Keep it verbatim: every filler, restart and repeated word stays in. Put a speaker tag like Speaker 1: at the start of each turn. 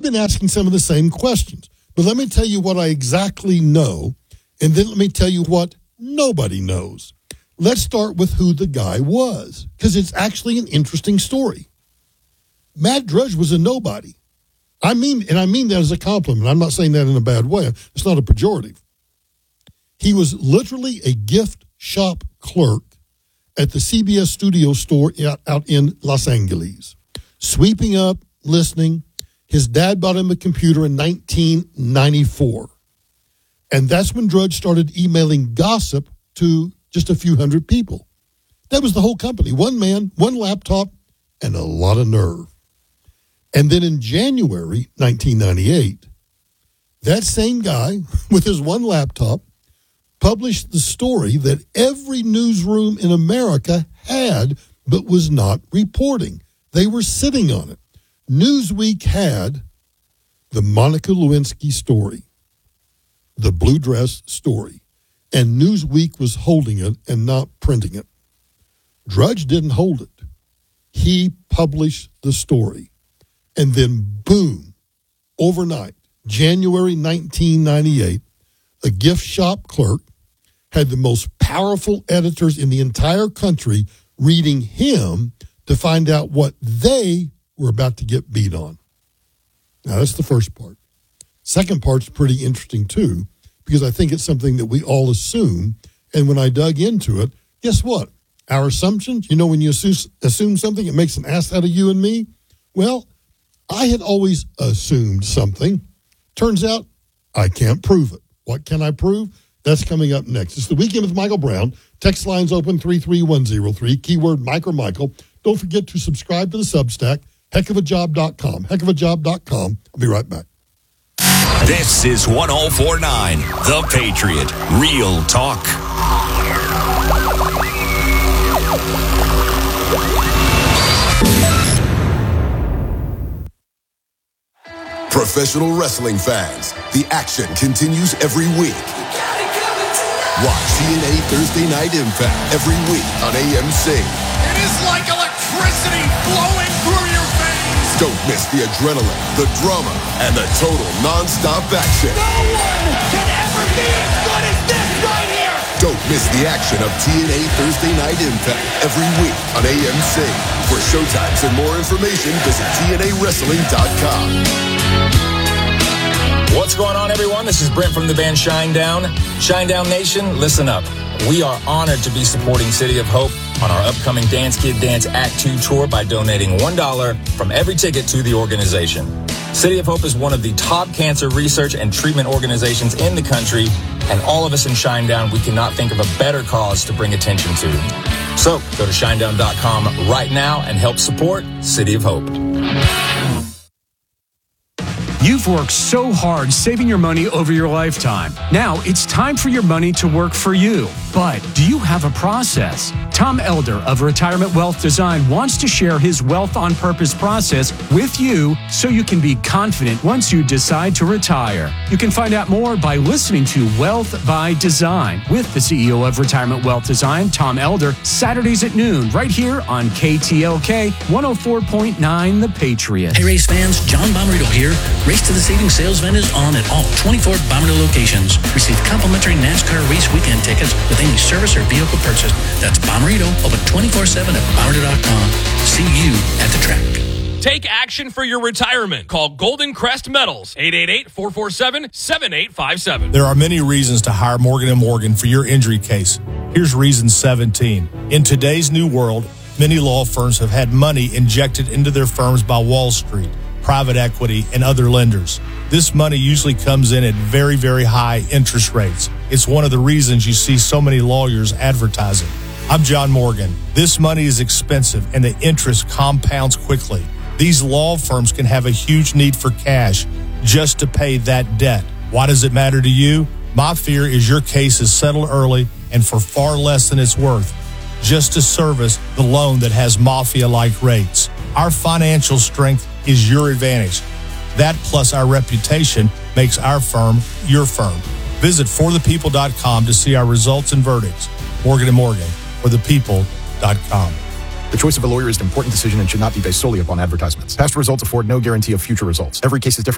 Speaker 1: been asking some of the same questions. But let me tell you what I exactly know, and then let me tell you what nobody knows. Let's start with who the guy was, because it's actually an interesting story. Matt Drudge was a nobody. I mean, and I mean that as a compliment. I'm not saying that in a bad way. It's not a pejorative. He was literally a gift shop clerk at the C B S studio store out, out in Los Angeles, sweeping up, listening. His dad bought him a computer in nineteen ninety-four. And that's when Drudge started emailing gossip to just a few hundred people. That was the whole company. One man, one laptop, and a lot of nerve. And then in January nineteen ninety-eight, that same guy with his one laptop published the story that every newsroom in America had but was not reporting. They were sitting on it. Newsweek had the Monica Lewinsky story, the blue dress story, and Newsweek was holding it and not printing it. Drudge didn't hold it. He published the story. And then, boom, overnight, January nineteen ninety-eight, a gift shop clerk had the most powerful editors in the entire country reading him to find out what they were about to get beat on. Now, that's the first part. Second part's pretty interesting, too, because I think it's something that we all assume. And when I dug into it, guess what? Our assumptions, you know, when you assume something, it makes an ass out of you and me. Well, I had always assumed something. Turns out I can't prove it. What can I prove? That's coming up next. It's the Weekend with Michael Brown. Text lines open three three one zero three, keyword Mike or Michael. Don't forget to subscribe to the Substack, heck of a job dot com. heck of a job dot com. I'll be right back.
Speaker 2: This is one oh four point nine, The Patriot. Real talk.
Speaker 3: Professional wrestling fans, the action continues every week. Watch T N A Thursday Night Impact every week on A M C.
Speaker 4: It is like electricity flowing through your veins.
Speaker 3: Don't miss the adrenaline, the drama, and the total non-stop action.
Speaker 4: No one can ever be as good as this right here.
Speaker 3: Don't miss the action of T N A Thursday Night Impact every week on A M C. For showtimes and more information, visit T N A wrestling dot com.
Speaker 5: What's going on, everyone? This is Brent from the band Shinedown. Shinedown Nation, listen up. We are honored to be supporting City of Hope on our upcoming Dance Kid Dance Act two tour by donating one dollar from every ticket to the organization. City of Hope is one of the top cancer research and treatment organizations in the country, and all of us in Shinedown, we cannot think of a better cause to bring attention to. So go to shinedown dot com right now and help support City of Hope.
Speaker 6: You've worked so hard saving your money over your lifetime. Now it's time for your money to work for you. But do you have a process? Tom Elder of Retirement Wealth Design wants to share his Wealth on Purpose process with you so you can be confident once you decide to retire. You can find out more by listening to Wealth by Design with the C E O of Retirement Wealth Design, Tom Elder, Saturdays at noon right here on K T L K one oh four point nine The Patriot.
Speaker 7: Hey race fans, John Bomarito here. Race to the Savings sales event is on at all twenty-four Bomarito locations. Receive complimentary NASCAR race weekend tickets with any service or vehicle purchase. That's Bomarito, open twenty-four seven at Bomarito dot com. See you at the track.
Speaker 8: Take action for your retirement. Call Golden Crest Metals, eight eight eight, four four seven, seven eight five seven.
Speaker 9: There are many reasons to hire Morgan and Morgan for your injury case. Here's reason seventeen. In today's new world, many law firms have had money injected into their firms by Wall Street, private equity, and other lenders. This money usually comes in at very, very high interest rates. It's one of the reasons you see so many lawyers advertising. I'm John Morgan. This money is expensive and the interest compounds quickly. These law firms can have a huge need for cash just to pay that debt. Why does it matter to you? My fear is your case is settled early and for far less than it's worth, just to service the loan that has mafia-like rates. Our financial strength is your advantage. That plus our reputation makes our firm your firm. Visit for the people dot com to see our results and verdicts. Morgan and Morgan, for the people dot com.
Speaker 10: The choice of a lawyer is an important decision and should not be based solely upon advertisements. Past results afford no guarantee of future results. Every case is different.